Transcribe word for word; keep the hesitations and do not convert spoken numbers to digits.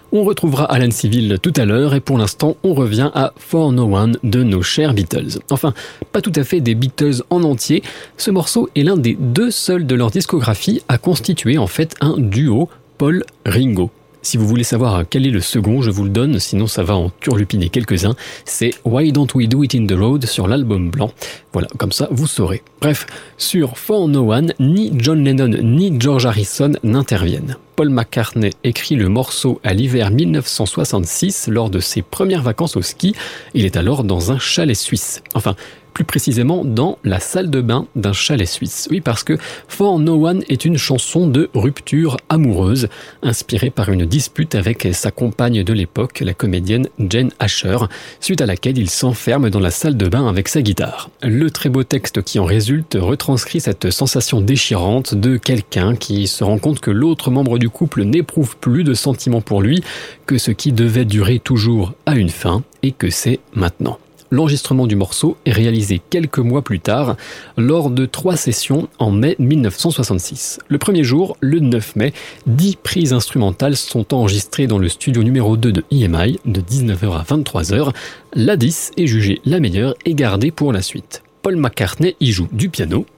On retrouvera Alan Civil tout à l'heure et pour l'instant on revient à For No One de nos chers Beatles. Enfin, pas tout à fait des Beatles en entier, ce morceau est l'un des deux seuls de leur discographie à constituer en fait un duo Paul-Ringo. Si vous voulez savoir quel est le second, je vous le donne, sinon ça va en turlupiner quelques-uns. C'est Why Don't We Do It in the Road sur l'album blanc. Voilà, comme ça vous saurez. Bref, sur For No One, ni John Lennon ni George Harrison n'interviennent. Paul McCartney écrit le morceau à l'hiver dix-neuf cent soixante-six lors de ses premières vacances au ski. Il est alors dans un chalet suisse. Enfin, plus précisément dans la salle de bain d'un chalet suisse. Oui, parce que For No One est une chanson de rupture amoureuse, inspirée par une dispute avec sa compagne de l'époque, la comédienne Jane Asher, suite à laquelle il s'enferme dans la salle de bain avec sa guitare. Le très beau texte qui en résulte retranscrit cette sensation déchirante de quelqu'un qui se rend compte que l'autre membre du couple n'éprouve plus de sentiments pour lui, que ce qui devait durer toujours a une fin, et que c'est maintenant. L'enregistrement du morceau est réalisé quelques mois plus tard, lors de trois sessions en mai dix-neuf cent soixante-six. Le premier jour, le neuf mai, dix prises instrumentales sont enregistrées dans le studio numéro deux de E M I, de dix-neuf heures à vingt-trois heures. La dix est jugée la meilleure et gardée pour la suite. Paul McCartney y joue du piano,